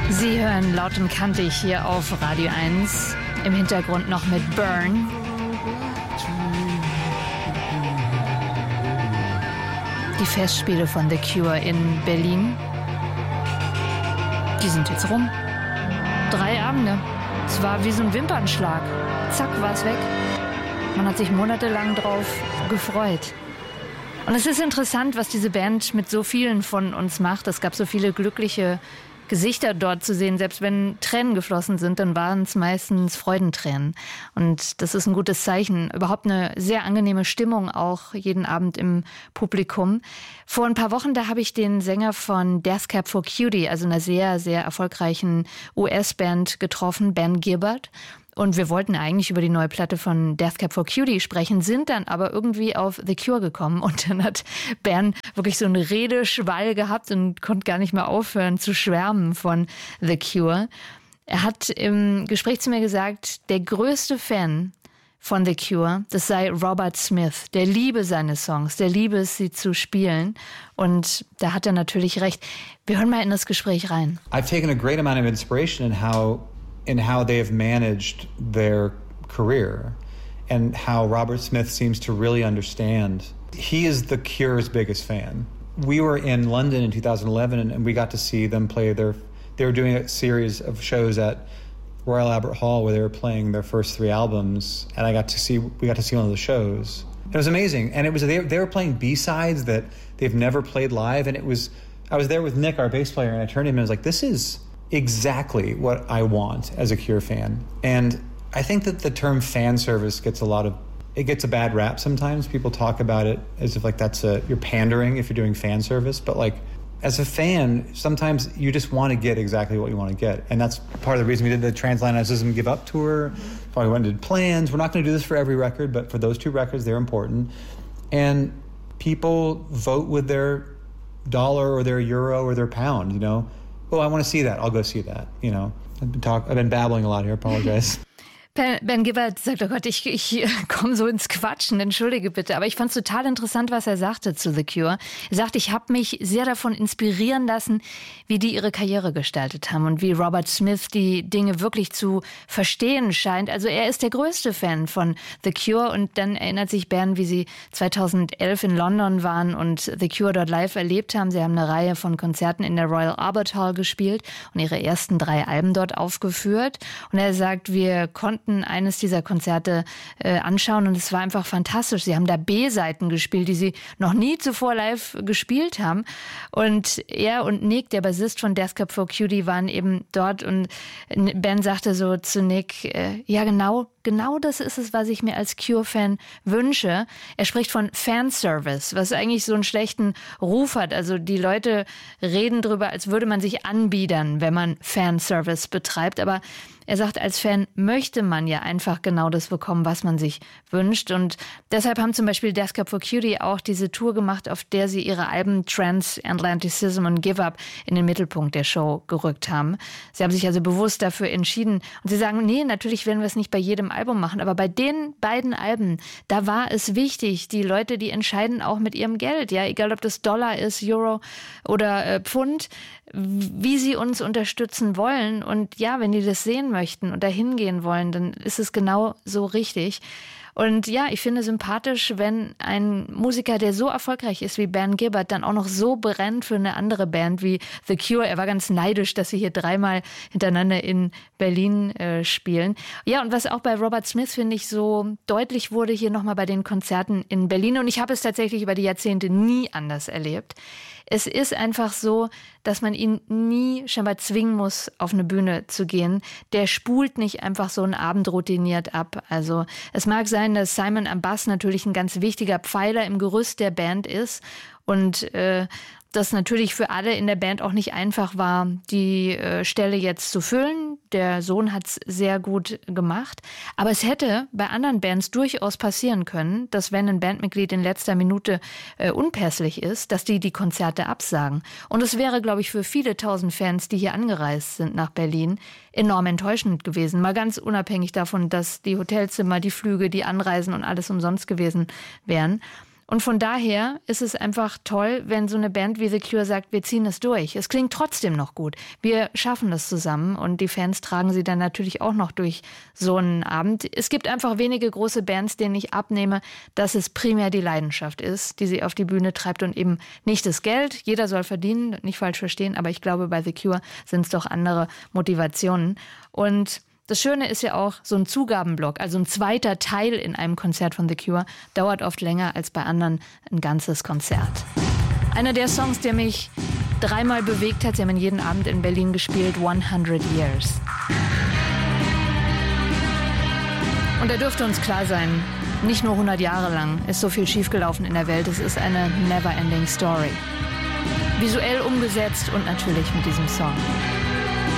Sie hören Laut und Kantig hier auf Radio 1. Im Hintergrund noch mit Burn. Die Festspiele von The Cure in Berlin, die sind jetzt rum. 3 Abende. Es war wie so ein Wimpernschlag. Zack, war es weg. Man hat sich monatelang drauf gefreut. Und es ist interessant, was diese Band mit so vielen von uns macht. Es gab so viele glückliche Gesichter dort zu sehen. Selbst wenn Tränen geflossen sind, dann waren es meistens Freudentränen. Und das ist ein gutes Zeichen. Überhaupt eine sehr angenehme Stimmung auch jeden Abend im Publikum. Vor ein paar Wochen, da habe ich den Sänger von Death Cab for Cutie, also einer sehr, sehr erfolgreichen US-Band getroffen, Ben Gibbard. Und wir wollten eigentlich über die neue Platte von Death Cab for Cutie sprechen, sind dann aber irgendwie auf The Cure gekommen. Und dann hat Ben wirklich so einen Redeschwall gehabt und konnte gar nicht mehr aufhören zu schwärmen von The Cure. Er hat im Gespräch zu mir gesagt, der größte Fan von The Cure, das sei Robert Smith. Der liebe seine Songs, der liebe es, sie zu spielen. Und da hat er natürlich recht. Wir hören mal in das Gespräch rein. I've taken a great amount of inspiration in how they have managed their career and how Robert Smith seems to really understand. He is The Cure's biggest fan. We were in London in 2011 and we got to see them play they were doing a series of shows at Royal Albert Hall where they were playing their first 3 albums, and we got to see one of the shows. It was amazing, and they were playing B-sides that they've never played live, and I was there with Nick, our bass player, and I turned to him and I was like, this is exactly what I want as a Cure fan. And I think that the term fan service gets a bad rap sometimes. People talk about it as if like you're pandering if you're doing fan service, but like as a fan, sometimes you just want to get exactly what you want to get. And that's part of the reason we did the Transatlanticism Give Up tour. Probably went and did Plans. We're not going to do this for every record, but for those 2 records, they're important. And people vote with their dollar or their euro or their pound, you know. Oh, I want to see that. I'll go see that. You know, I've been babbling a lot here. Apologize. Ben Gibbard sagt, oh Gott, ich komme so ins Quatschen, entschuldige bitte. Aber ich fand es total interessant, was er sagte zu The Cure. Er sagt, ich habe mich sehr davon inspirieren lassen, wie die ihre Karriere gestaltet haben und wie Robert Smith die Dinge wirklich zu verstehen scheint. Also er ist der größte Fan von The Cure und dann erinnert sich Ben, wie sie 2011 in London waren und The Cure dort live erlebt haben. Sie haben eine Reihe von Konzerten in der Royal Albert Hall gespielt und ihre ersten 3 Alben dort aufgeführt. Und er sagt, wir konnten eines dieser Konzerte anschauen und es war einfach fantastisch. Sie haben da B-Seiten gespielt, die sie noch nie zuvor live gespielt haben. Und er und Nick, der Bassist von Death Cab for Cutie, waren eben dort und Ben sagte so zu Nick, ja genau das ist es, was ich mir als Cure-Fan wünsche. Er spricht von Fanservice, was eigentlich so einen schlechten Ruf hat. Also die Leute reden drüber, als würde man sich anbiedern, wenn man Fanservice betreibt. Aber er sagt, als Fan möchte man ja einfach genau das bekommen, was man sich wünscht. Und deshalb haben zum Beispiel Death Cab for Cutie auch diese Tour gemacht, auf der sie ihre Alben Transatlanticism und Give Up in den Mittelpunkt der Show gerückt haben. Sie haben sich also bewusst dafür entschieden. Und sie sagen, nee, natürlich werden wir es nicht bei jedem Album machen, aber bei den beiden Alben, da war es wichtig, die Leute, die entscheiden auch mit ihrem Geld, ja, egal ob das Dollar ist, Euro oder Pfund, wie sie uns unterstützen wollen. Und ja, wenn die das sehen möchten und dahin gehen wollen, dann ist es genau so richtig. Und ja, ich finde sympathisch, wenn ein Musiker, der so erfolgreich ist wie Ben Gibbard, dann auch noch so brennt für eine andere Band wie The Cure. Er war ganz neidisch, dass sie hier 3-mal hintereinander in Berlin spielen. Ja, und was auch bei Robert Smith, finde ich, so deutlich wurde hier nochmal bei den Konzerten in Berlin. Und ich habe es tatsächlich über die Jahrzehnte nie anders erlebt. Es ist einfach so, dass man ihn nie scheinbar zwingen muss, auf eine Bühne zu gehen. Der spult nicht einfach so einen Abend routiniert ab. Also es mag sein, dass Simon am Bass natürlich ein ganz wichtiger Pfeiler im Gerüst der Band ist und das natürlich für alle in der Band auch nicht einfach war, die Stelle jetzt zu füllen. Der Sohn hat es sehr gut gemacht. Aber es hätte bei anderen Bands durchaus passieren können, dass wenn ein Bandmitglied in letzter Minute unpässlich ist, dass die Konzerte absagen. Und es wäre, glaube ich, für viele tausend Fans, die hier angereist sind nach Berlin, enorm enttäuschend gewesen. Mal ganz unabhängig davon, dass die Hotelzimmer, die Flüge, die Anreisen und alles umsonst gewesen wären. Und von daher ist es einfach toll, wenn so eine Band wie The Cure sagt, wir ziehen es durch. Es klingt trotzdem noch gut. Wir schaffen das zusammen und die Fans tragen sie dann natürlich auch noch durch so einen Abend. Es gibt einfach wenige große Bands, denen ich abnehme, dass es primär die Leidenschaft ist, die sie auf die Bühne treibt und eben nicht das Geld. Jeder soll verdienen, nicht falsch verstehen, aber ich glaube, bei The Cure sind es doch andere Motivationen. Und das Schöne ist ja auch, so ein Zugabenblock, also ein zweiter Teil in einem Konzert von The Cure, dauert oft länger als bei anderen ein ganzes Konzert. Einer der Songs, der mich 3-mal bewegt hat, sie haben ihn jeden Abend in Berlin gespielt, 100 Years. Und da dürfte uns klar sein, nicht nur 100 Jahre lang ist so viel schiefgelaufen in der Welt, es ist eine never-ending Story. Visuell umgesetzt und natürlich mit diesem Song.